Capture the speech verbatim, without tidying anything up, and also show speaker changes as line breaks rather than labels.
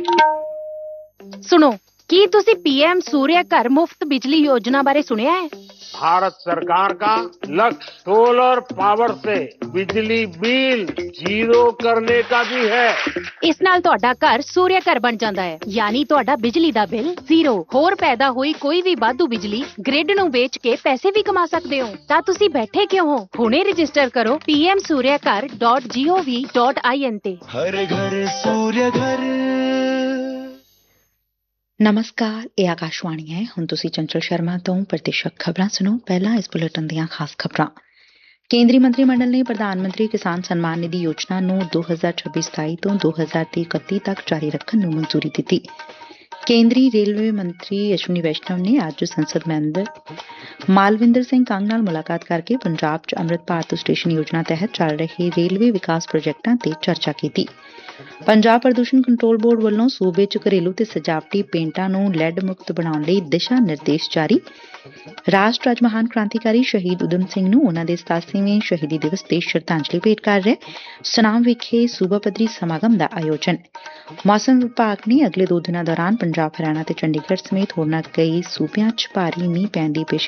ਸੁਣੋ, ਕੀ ਤੁਸੀਂ पीएम सूर्य घर मुफ्त बिजली योजना बारे सुनिया है?
भारत सरकार का लक्ष्य सोलर पावर से बिजली बिल जीरो करने का भी है।
ਇਸ ਨਾਲ ਤੁਹਾਡਾ ਘਰ ਸੂਰਿਆ ਘਰ ਬਣ ਜਾਂਦਾ ਹੈ, ਯਾਨੀ ਤੁਹਾਡਾ ਬਿਜਲੀ ਦਾ ਬਿੱਲ ਜ਼ੀਰੋ। ਹੋਰ ਪੈਦਾ ਹੋਈ ਕੋਈ ਵੀ ਵਾਧੂ ਬਿਜਲੀ ਗ੍ਰਿਡ ਨੂੰ ਵੇਚ ਕੇ ਪੈਸੇ ਵੀ ਕਮਾ ਸਕਦੇ ਹੋ। ਤਾਂ ਤੁਸੀਂ ਬੈਠੇ ਕਿਉਂ ਹੋ? ਹੁਣੇ ਰਜਿਸਟਰ ਕਰੋ ਪੀ ਐਮ ਸੂਰਿਆ ਘਰ ਡਾਟ ਗੋਵ ਡਾਟ ਇਨ ਤੇ।
ਹਰ ਘਰ ਸੂਰਿਆ ਘਰ।
ਨਮਸਕਾਰ, ਇਹ ਆਕਾਸ਼ਵਾਣੀ ਹੈ। ਹੁਣ ਤੁਸੀਂ ਚੰਚਲ ਸ਼ਰਮਾ ਤੋਂ ਪ੍ਰਤੀਸ਼ਤ ਖਬਰਾਂ ਸੁਣੋ। ਪਹਿਲਾਂ ਇਸ ਬੁਲੇਟਿਨ ਦੀਆਂ ਖਾਸ ਖਬਰਾਂ। ਕੇਂਦਰੀ ਮੰਤਰੀ ਮੰਡਲ ਨੇ ਪ੍ਰਧਾਨ ਮੰਤਰੀ ਕਿਸਾਨ ਸਨਮਾਨ ਨਿਧੀ ਯੋਜਨਾ ਨੂੰ ਦੋ ਹਜ਼ਾਰ ਛੱਬੀ ਸਤਾਈ ਤੋਂ ਦੋ ਹਜ਼ਾਰ ਤੀਹ ਇਕੱਤੀ ਤੱਕ ਜਾਰੀ ਰੱਖਣ ਨੂੰ ਮਨਜ਼ੂਰੀ ਦਿੱਤੀ। ਕੇਂਦਰੀ ਰੇਲਵੇ ਮੰਤਰੀ ਅਸ਼ਵਨੀ ਵੈਸ਼ਨਵ ਨੇ ਅੱਜ ਸੰਸਦ ਮੈਂਬਰ ਮਾਲਵਿੰਦਰ ਸਿੰਘ ਕੰਗ ਨਾਲ ਮੁਲਾਕਾਤ ਕਰਕੇ ਪੰਜਾਬ 'ਚ ਅੰਮ੍ਰਿਤ ਭਾਰਤ ਸਟੇਸ਼ਨ ਯੋਜਨਾ ਤਹਿਤ ਚੱਲ ਰਹੇ ਰੇਲਵੇ ਵਿਕਾਸ ਪ੍ਰੋਜੈਕਟਾਂ ਤੇ ਚਰਚਾ ਕੀਤੀ। ਪੰਜਾਬ ਪ੍ਰਦੂਸ਼ਣ ਕੰਟਰੋਲ ਬੋਰਡ ਵੱਲੋਂ ਸੂਬੇ 'ਚ ਘਰੇਲੂ ਤੇ ਸਜਾਵਟੀ ਪੇਂਟਾਂ ਨੂੰ ਲੈਡ ਮੁਕਤ ਬਣਾਉਣ ਲਈ ਦਿਸ਼ਾ ਨਿਰਦੇਸ਼ ਜਾਰੀ। ਰਾਸ਼ਟਰ ਅੱਜ ਮਹਾਨ ਕ੍ਰਾਂਤੀਕਾਰੀ ਸ਼ਹੀਦ ਊਧਮ ਸਿੰਘ ਨੂੰ ਉਨ੍ਹਾਂ ਦੇ ਸਤਾਸੀਵੇਂ ਸ਼ਹੀਦੀ ਦਿਵਸ ਤੇ ਸ਼ਰਧਾਂਜਲੀ ਭੇਟ ਕਰ ਰਿਹਾ। ਸੁਨਾਮ ਵਿਖੇ ਸੂਬਾ ਪੱਧਰੀ ਸਮਾਗਮ ਦਾ ਆਯੋਜਨ। ਮੌਸਮ ਵਿਭਾਗ ਨੇ ਅਗਲੇ ਦੋ ਦਿਨਾਂ ਦੌਰਾਨ ਪੰਜਾਬ, ਹਰਿਆਣਾ ਤੇ ਚੰਡੀਗੜ੍ਹ ਸਮੇਤ ਹੋਰਨਾਂ ਕਈ ਸੂਬਿਆਂ 'ਚ ਭਾਰੀ ਮੀਂਹ ਪੈਣ ਦੀ ਪੇਸ਼ੀ